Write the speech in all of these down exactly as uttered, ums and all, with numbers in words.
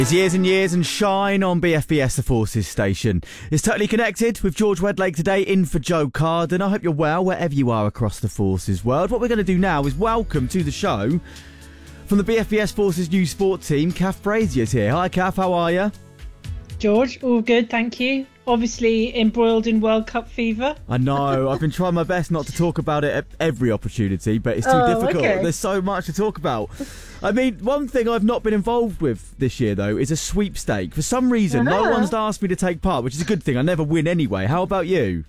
It's Years and Years and Shine on B F B S, the Forces station. It's Totally Connected with George Wedlake today, in for Joe Carden. I hope you're well wherever you are across the Forces world. What we're going to do now is welcome to the show from the B F B S Forces News Sport team, Kath Brazier's here. Hi Kath, how are you? George, all good, thank you. Obviously embroiled in World Cup fever. I know, I've been trying my best not to talk about it at every opportunity, but it's too oh, difficult. Okay. There's so much to talk about. I mean, one thing I've not been involved with this year, though, is a sweepstake. For some reason, uh-huh. no one's asked me to take part, which is a good thing. I never win anyway. How about you?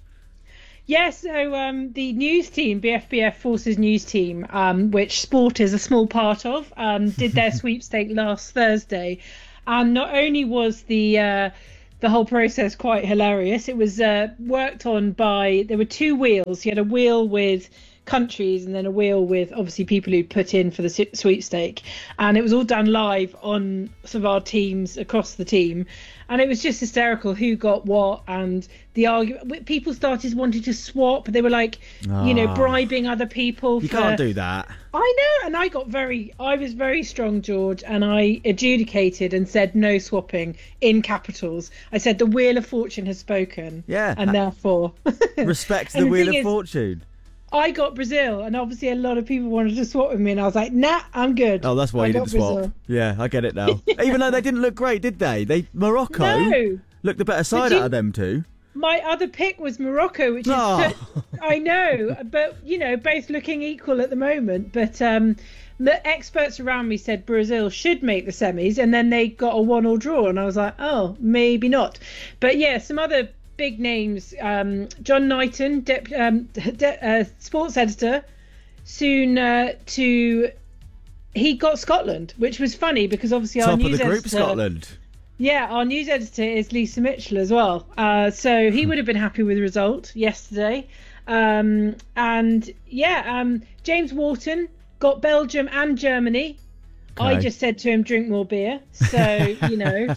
Yes, yeah, so um, the news team, B F B S Forces news team, um, which sport is a small part of, um, did their sweepstake last Thursday. And not only was the uh, the whole process quite hilarious, it was uh, worked on by, there were two wheels. You had a wheel with countries and then a wheel with obviously people who put in for the sweepstake, and it was all done live on some of our teams across the team, and it was just hysterical who got what, and the argument, people started wanting to swap. They were like, oh, you know, bribing other people. You for, can't do that. I know, and I got very I was very strong, George, and I adjudicated and said no swapping in capitals. I said the Wheel of Fortune has spoken. Yeah. And therefore respect and the, the Wheel of is, Fortune. I got Brazil, and obviously a lot of people wanted to swap with me, and I was like, nah, I'm good. Oh, that's why I you didn't swap. Brazil. Yeah, I get it now. Even though they didn't look great, did they? They Morocco no. looked the better side you, out of them two. My other pick was Morocco, which is, oh. I know, but, you know, both looking equal at the moment. But um, the experts around me said Brazil should make the semis, and then they got a one-all draw, and I was like, oh, maybe not. But, yeah, some other big names, um, John Knighton, dep- um, de- uh, sports editor, soon uh, to he got Scotland, which was funny because obviously top our news of the group, editor, Scotland. Yeah, our news editor is Lisa Mitchell as well, uh, so he would have been happy with the result yesterday. Um, and yeah, um, James Wharton got Belgium and Germany. Okay. I just said to him, drink more beer. So you know.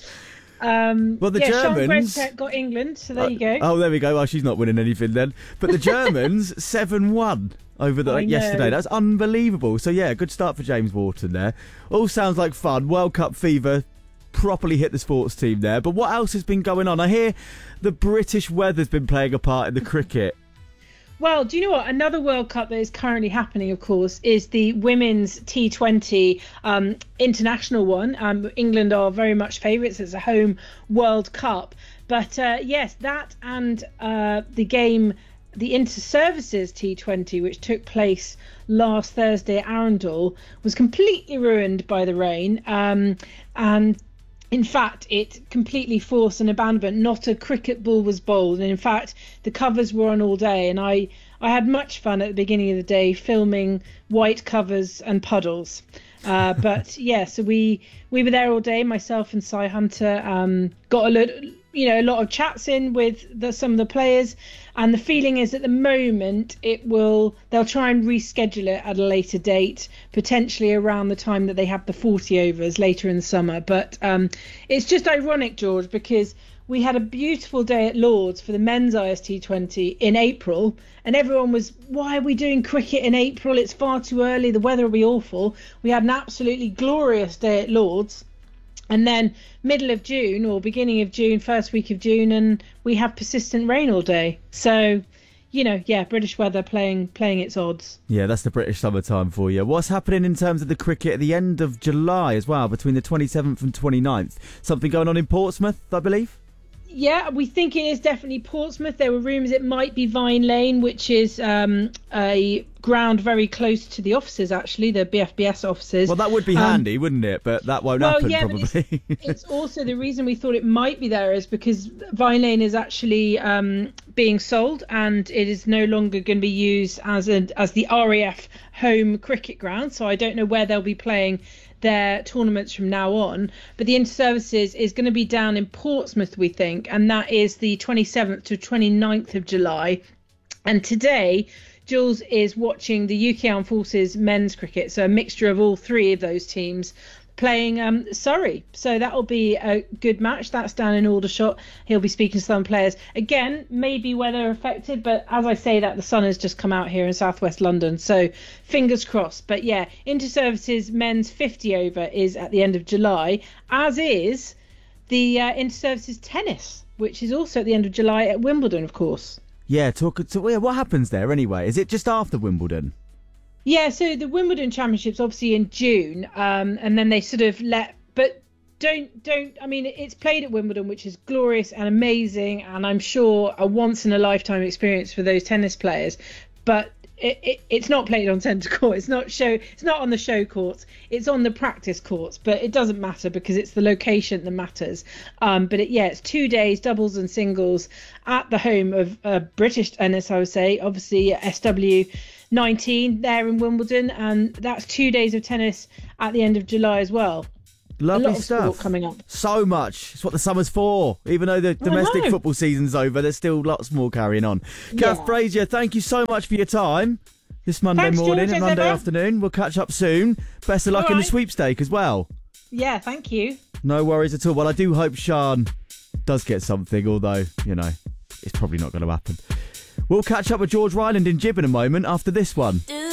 Um, well, the yeah, Germans Sean Brent got England, so there uh, you go. Oh, there we go. Well, she's not winning anything then. But the Germans seven one over the like, yesterday. That's unbelievable. So yeah, good start for James Wharton there. All sounds like fun. World Cup fever properly hit the sports team there. But what else has been going on? I hear the British weather's been playing a part in the cricket. Well, do you know what? Another World Cup that is currently happening, of course, is the women's T twenty um, international one. Um, England are very much favourites. It's a home World Cup. But uh, yes, that and uh, the game, the Inter-Services T twenty, which took place last Thursday at Arundel, was completely ruined by the rain. Um, and in fact, it completely forced an abandonment. Not a cricket ball was bowled. And in fact, the covers were on all day. And I, I had much fun at the beginning of the day filming white covers and puddles. Uh, but yeah, so we, we were there all day, myself and Cy Hunter. Um, got a lot, you know, a lot of chats in with the, some of the players. And the feeling is at the moment it will they'll try and reschedule it at a later date, potentially around the time that they have the forty overs later in the summer. But um, it's just ironic, George, because we had a beautiful day at Lords for the men's I S T twenty in April, and everyone was, why are we doing cricket in April? It's far too early. The weather will be awful. We had an absolutely glorious day at Lords. And then middle of June or beginning of June, first week of June, and we have persistent rain all day. So, you know, yeah, British weather playing playing its odds. Yeah, that's the British summertime for you. What's happening in terms of the cricket at the end of July as well, between the twenty-seventh and twenty-ninth? Something going on in Portsmouth, I believe? Yeah, we think it is definitely Portsmouth. There were rumours it might be Vine Lane, which is um, a ground very close to the offices, actually, the B F B S offices. Well, that would be um, handy, wouldn't it? But that won't well, happen, yeah, probably. It's, it's also the reason we thought it might be there is because Vine Lane is actually um, being sold, and it is no longer going to be used as a, as the R A F home cricket ground. So I don't know where they'll be playing their tournaments from now on, but the Inter-Services is going to be down in Portsmouth, we think, and that is the twenty-seventh to twenty-ninth of July. And today Jules is watching the U K Armed Forces men's cricket, so a mixture of all three of those teams. playing um, Surrey. So that'll be a good match. That's down in Aldershot. He'll be speaking to some players. Again, maybe weather affected, but as I say that, the sun has just come out here in southwest London. So fingers crossed. But yeah, Interservices men's fifty over is at the end of July, as is the uh, Interservices tennis, which is also at the end of July at Wimbledon, of course. Yeah, talk to yeah, what happens there anyway? Is it just after Wimbledon? Yeah, so the Wimbledon Championships obviously in June, um, and then they sort of let, but don't don't. I mean, it's played at Wimbledon, which is glorious and amazing, and I'm sure a once in a lifetime experience for those tennis players. But it, it, it's not played on centre court. It's not show. It's not on the show courts. It's on the practice courts. But it doesn't matter because it's the location that matters. Um, but it, yeah, it's two days, doubles and singles, at the home of uh, British tennis. I would say, obviously S W nineteen there in Wimbledon, and that's two days of tennis at the end of July as well. Lovely a lot of stuff. sport coming up. So much. It's what the summer's for. Even though the domestic football season's over, there's still lots more carrying on. Kath Yeah. Brazier, thank you so much for your time this Monday Thanks, morning George, and as Monday ever. afternoon. We'll catch up soon. Best of luck All in the right. sweepstake as well. Yeah, thank you. No worries at all. Well, I do hope Sian does get something, although, you know, it's probably not going to happen. We'll catch up with George Ryland in Jib in a moment after this one.